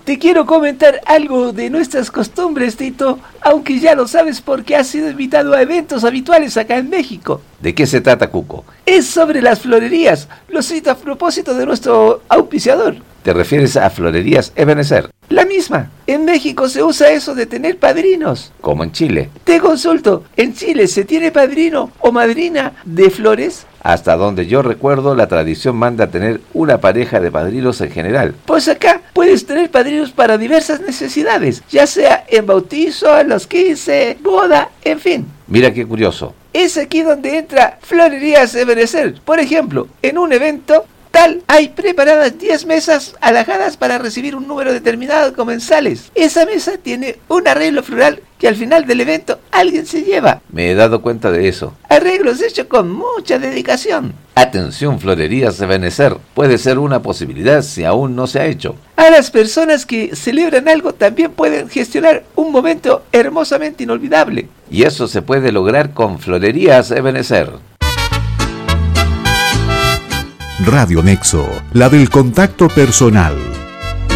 Te quiero comentar algo de nuestras costumbres, Tito, aunque ya lo sabes porque has sido invitado a eventos habituales acá en México. ¿De qué se trata, Cuco? Es sobre las florerías. Lo cito a propósito de nuestro auspiciador. ¿Te refieres a Florerías Ebenezer? La misma. En México se usa eso de tener padrinos. Como en Chile. Te consulto, ¿en Chile se tiene padrino o madrina de flores? Hasta donde yo recuerdo, la tradición manda a tener una pareja de padrinos en general. Pues acá puedes tener padrinos para diversas necesidades, ya sea en bautizo, a los 15, boda, en fin. Mira qué curioso. Es aquí donde entra Florerías Ebenezer. Por ejemplo, en un evento tal, hay preparadas 10 mesas alajadas para recibir un número determinado de comensales. Esa mesa tiene un arreglo floral que al final del evento alguien se lleva. Me he dado cuenta de eso. Arreglos hechos con mucha dedicación. Atención, Florerías Ebenezer. Puede ser una posibilidad si aún no se ha hecho. A las personas que celebran algo también pueden gestionar un momento hermosamente inolvidable. Y eso se puede lograr con Florerías Ebenezer. Radio Nexo, la del contacto personal.